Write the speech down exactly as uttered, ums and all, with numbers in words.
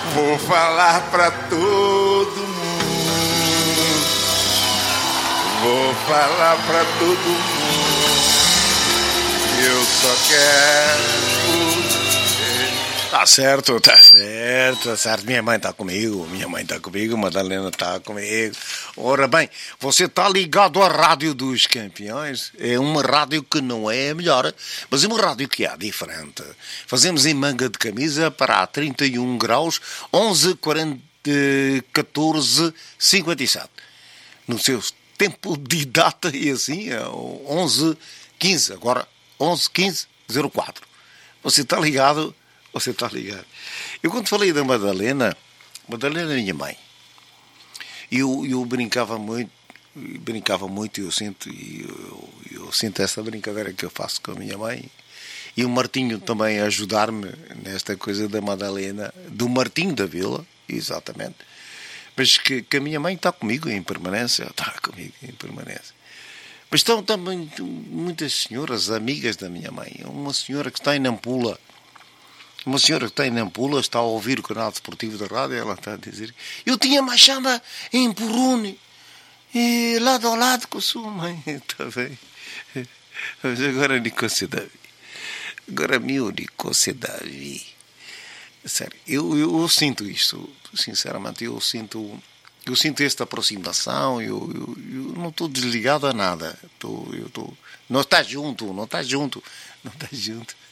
Vou falar pra todo mundo. Vou falar pra todo mundo. Eu só quero. Tá certo, tá certo, tá certo. Minha mãe tá comigo, minha mãe tá comigo, Madalena tá comigo. Ora bem, você tá ligado à Rádio dos Campeões. É uma rádio que não é a melhor, mas é uma rádio que é diferente. Fazemos em manga de camisa para trinta e um graus, onze, quarenta, catorze, cinquenta e sete. No seu tempo de data e assim, é onze, quinze, agora onze, quinze, zero quatro. Você tá ligado? Você está ligado? Eu quando falei da Madalena, Madalena é minha mãe. Eu, eu brincava muito, brincava muito, eu sinto, eu, eu sinto essa brincadeira que eu faço com a minha mãe. E o Martinho também a ajudar-me nesta coisa da Madalena, do Martinho da Vila, exatamente. Mas que, que a minha mãe está comigo em permanência, está comigo em permanência. Mas estão também muitas senhoras, amigas da minha mãe. Uma senhora que está em Nampula. Uma senhora que está em Nampula, está a ouvir o canal desportivo da rádio, ela está a dizer: eu tinha machamba em Purune, e lado a lado com a sua mãe. Está bem. Mas agora Nicose Davi. Agora meu Nicose Davi. Sério, eu, eu, eu sinto isto, sinceramente, eu sinto, eu sinto esta aproximação, eu, eu, eu não estou desligado a nada. Estou, eu estou, não está junto, não está junto, não está junto.